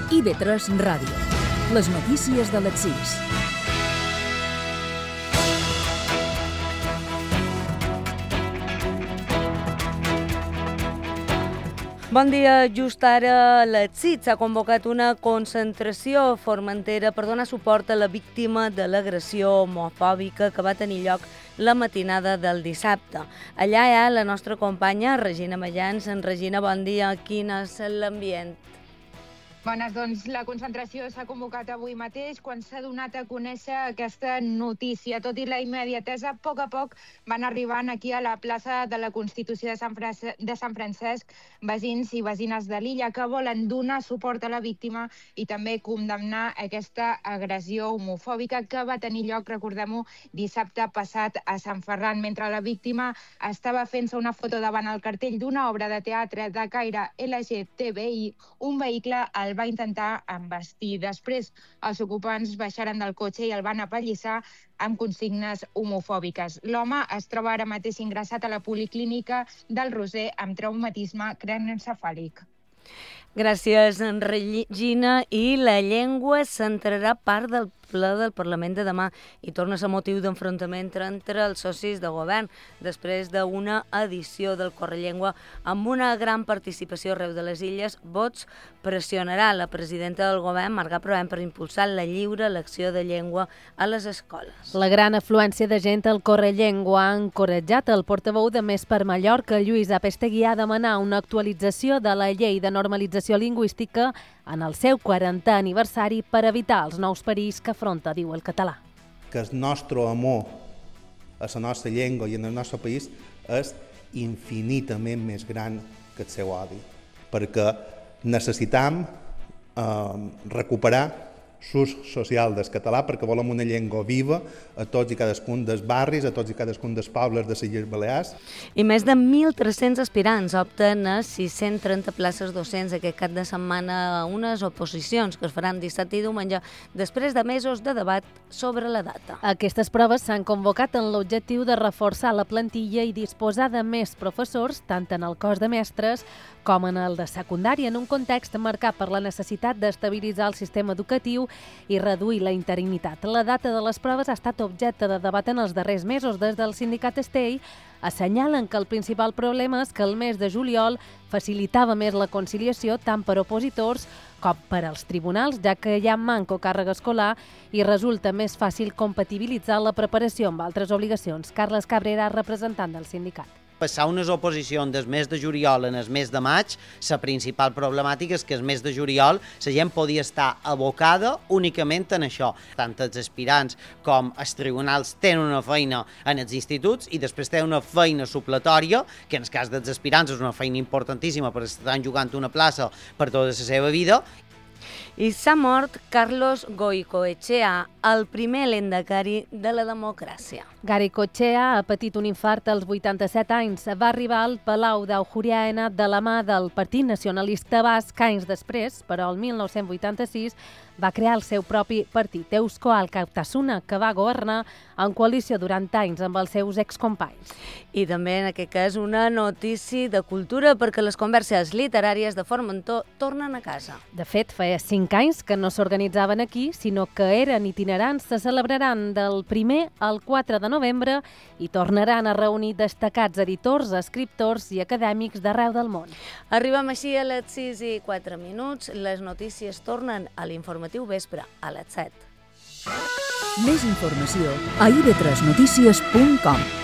IB3 Ràdio. Les notícies de les 6. Bon dia. Just ara a les 6 s'ha convocat una concentració a Formentera per donar suport a la víctima de l'agressió homofòbica que va tenir lloc la matinada del dissabte. Allà hi ha la nostra companya Regina Mayans. Regina, bon dia. Quin és l'ambient? Bones, doncs la concentració s'ha convocat avui mateix quan s'ha donat a conèixer aquesta notícia. Tot i la immediatesa, a poc van arribant aquí a la plaça de la Constitució de Sant Francesc veïns i veïnes de l'illa que volen donar suport a la víctima i també condemnar aquesta agressió homofòbica que va tenir lloc, recordem-ho, dissabte passat a Sant Ferran, mentre la víctima estava fent-se una foto davant el cartell d'una obra de teatre de caire LGTBI. Un vehicle el va intentar embestir. Després, els ocupants baixaren del cotxe i el van apallissar amb consignes homofòbiques. L'home es troba ara mateix ingressat a la Policlínica del Roser amb traumatisme cranioencefàlic. Gràcies, Regina. I la llengua centrarà part del ple del Parlament de demà i torna a ser motiu d'enfrontament entre els socis de govern després d'una edició del Correllengua amb una gran participació arreu de les illes. Vox pressionarà la presidenta del govern, Marga Proem, per impulsar la lliure elecció de llengua a les escoles. La gran afluència de gent al Correllengua ha encoratjat el portaveu de Més per Mallorca, Lluís Apestegui, a demanar una actualització de la llei de normalització lingüística en el seu 40è aniversari per evitar els nous perills que afronta, diu el català. Que el nostre amor a la nostra llengua i en el nostre país és infinitament més gran que el seu odi, perquè necessitam recuperar l'ús social del català, perquè volem una llengua viva a tots i cadascun dels barris, a tots i cadascun dels pobles de les Illes Balears. I més de 1.300 aspirants opten a 630 places docents aquest cap de setmana a unes oposicions que es faran dissabte i diumenge després de mesos de debat sobre la data. Aquestes proves s'han convocat amb l'objectiu de reforçar la plantilla i disposar de més professors, tant en el cos de mestres com en el de secundària, en un context marcat per la necessitat d'estabilitzar el sistema educatiu i reduir la interinitat. La data de les proves ha estat objecte de debat en els darrers mesos. Des del sindicat Estell assenyalen que el principal problema és que el mes de juliol facilitava més la conciliació tant per opositors com per als tribunals, ja que hi ha manco càrrega escolar i resulta més fàcil compatibilitzar la preparació amb altres obligacions. Carles Cabrera, representant del sindicat. Passar unes oposicions del mes de juliol en el mes de maig, la principal problemàtica és que el mes de juliol la gent podia estar abocada únicament en això. Tant els aspirants com els tribunals tenen una feina en els instituts i després tenen una feina supletòria, que en el cas dels aspirants és una feina importantíssima perquè estan jugant una plaça per tota la seva vida. I s'ha mort Carlos Goicoechea, el primer lehendakari de la democràcia. Goicoechea ha patit un infart als 87 anys. Va arribar al Palau d'Aujuriaena de la mà del Partit Nacionalista Basc anys després, però el 1986 va crear el seu propi partit, Eusko Alkartasuna, que va governar en coalició durant anys amb els seus excompanys. I també en aquest cas una notícia de cultura perquè les converses literàries de Formentor tornen a casa. De fet, feia 5 anys que no s'organitzaven aquí, sinó que eren itinerants. Se celebraran del 1er al 4 de novembre i tornaran a reunir destacats editors, escriptors i acadèmics d'arreu del món. Arribem així a les 6:04. Les notícies tornen a l'informatiu vespre a les 7. Més informació a ib3notícies.com.